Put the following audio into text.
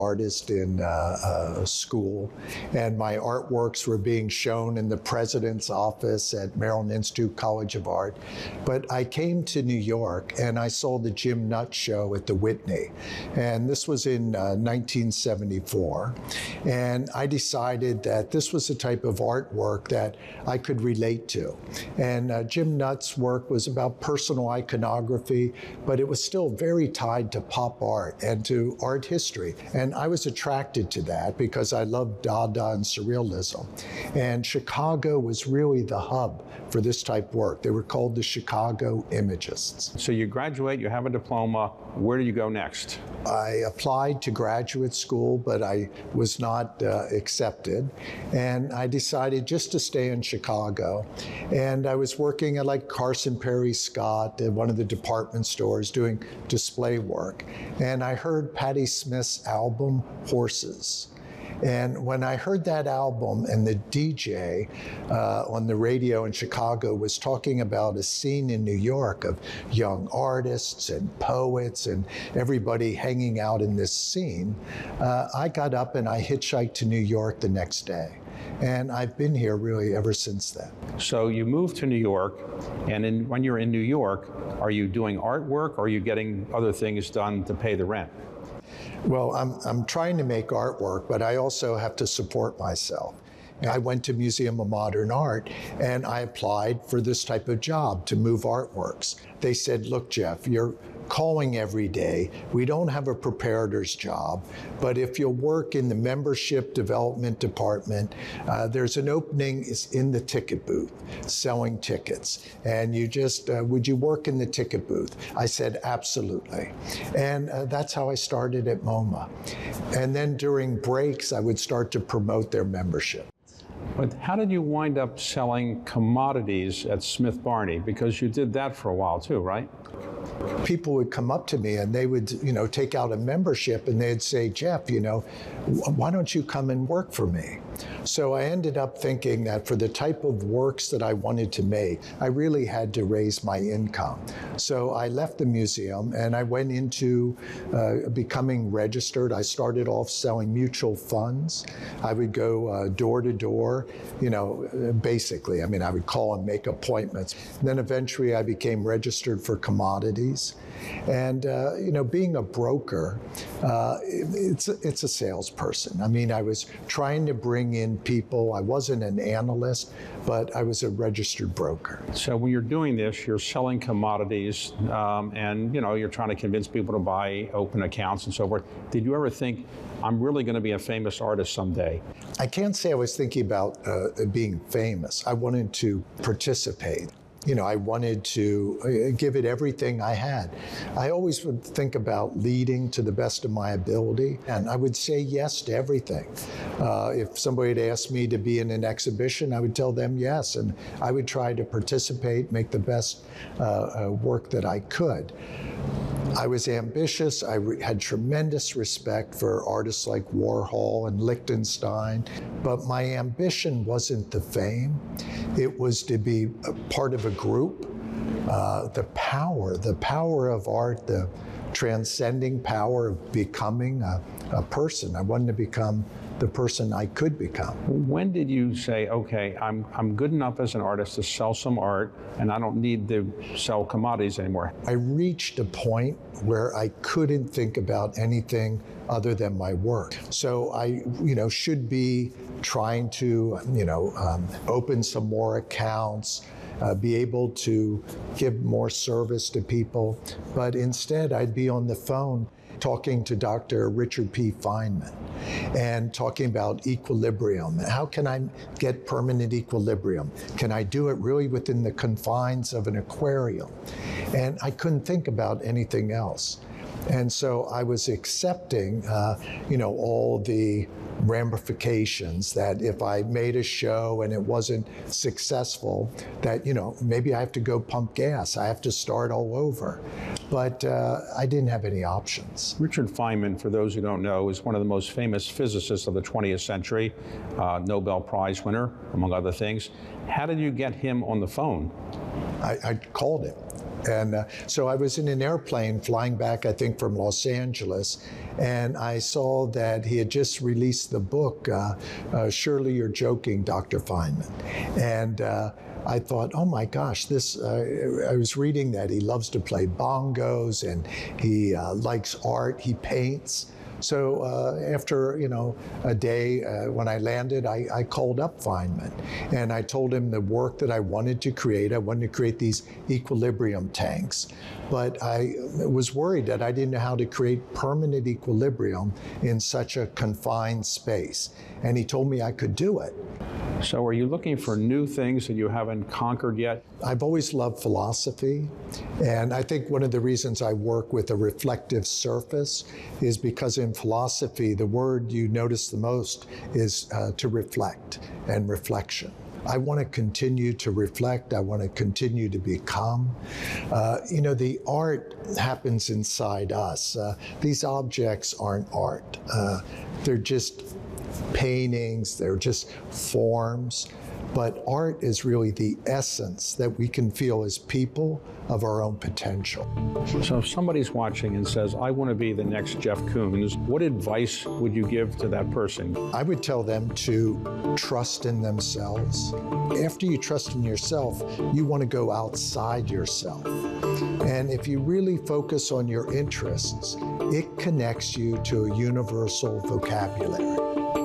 artist in school, and my artworks were being shown in the president's office at Maryland Institute College of Art. But I came to New York and I saw the Jim Nutt show at the Whitney, and this was in 1974, and I decided that this was the type of artwork that I could relate to. And Jim Nutt's work was about personal iconography, but it was still very tied to pop art and to art history. And I was attracted to that because I loved Dada and Surrealism. And Chicago was really the hub for this type of work. They were called the Chicago Imagists. So you graduate, you have a diploma. Where do you go next? I applied to graduate school, but I was not accepted. And I decided just to stay in Chicago. And I was working at like Carson Perry Scott at one of the department stores doing display work. And I heard Patti Smith's album, Horses. And when I heard that album and the DJ on the radio in Chicago was talking about a scene in New York of young artists and poets and everybody hanging out in this scene, I got up and I hitchhiked to New York the next day. And I've been here really ever since then. So you moved to New York, and when you're in New York, are you doing artwork or are you getting other things done to pay the rent? Well, I'm trying to make artwork, but I also have to support myself. I went to Museum of Modern Art and I applied for this type of job to move artworks. They said, look, Jeff, you're calling every day. We don't have a preparator's job, but if you'll work in the membership development department, there's an opening in the ticket booth, selling tickets. And you just, would you work in the ticket booth? I said, absolutely. And that's how I started at MoMA. And then during breaks, I would start to promote their membership. But how did you wind up selling commodities at Smith Barney? Because you did that for a while too, right? People would come up to me and they would, take out a membership and they'd say, Jeff, why don't you come and work for me? So I ended up thinking that for the type of works that I wanted to make, I really had to raise my income. So I left the museum and I went into becoming registered. I started off selling mutual funds. I would go door to door, basically. I mean, I would call and make appointments. And then eventually I became registered for commodities. And, being a broker, it's a salesperson. I mean, I was trying to bring in people. I wasn't an analyst, but I was a registered broker. So when you're doing this, you're selling commodities and, you're trying to convince people to buy, open accounts and so forth. Did you ever think, I'm really going to be a famous artist someday? I can't say I was thinking about being famous. I wanted to participate. I wanted to give it everything I had. I always would think about leading to the best of my ability, and I would say yes to everything. If somebody had asked me to be in an exhibition, I would tell them yes, and I would try to participate, make the best work that I could. I was ambitious. I had tremendous respect for artists like Warhol and Lichtenstein, but my ambition wasn't the fame. It was to be a part of a group. The power of art, the transcending power of becoming a person. I wanted to become the person I could become. When did you say, okay, I'm good enough as an artist to sell some art and I don't need to sell commodities anymore? I reached a point where I couldn't think about anything other than my work. So I, should be trying to, open some more accounts, be able to give more service to people. But instead, I'd be on the phone talking to Dr. Richard P. Feynman and talking about equilibrium. How can I get permanent equilibrium? Can I do it really within the confines of an aquarium? And I couldn't think about anything else. And so I was accepting, all the ramifications that if I made a show and it wasn't successful, that, maybe I have to go pump gas. I have to start all over. But I didn't have any options. Richard Feynman, for those who don't know, is one of the most famous physicists of the 20th century, Nobel Prize winner, among other things. How did you get him on the phone? I called him. And so I was in an airplane flying back, I think, from Los Angeles, and I saw that he had just released the book, Surely You're Joking, Dr. Feynman. And I thought, oh my gosh, I was reading that he loves to play bongos and he likes art, he paints. So after, a day when I landed, I called up Feynman and I told him the work that I wanted to create. I wanted to create these equilibrium tanks, but I was worried that I didn't know how to create permanent equilibrium in such a confined space. And he told me I could do it. So are you looking for new things that you haven't conquered yet? I've always loved philosophy, and I think one of the reasons I work with a reflective surface is because in philosophy, the word you notice the most is to reflect and reflection. I want to continue to reflect. I want to continue to become. The art happens inside us. These objects aren't art. They're just paintings, they're just forms, but art is really the essence that we can feel as people of our own potential. So if somebody's watching and says, I want to be the next Jeff Koons, what advice would you give to that person? I would tell them to trust in themselves. After you trust in yourself, you want to go outside yourself. And if you really focus on your interests, it connects you to a universal vocabulary.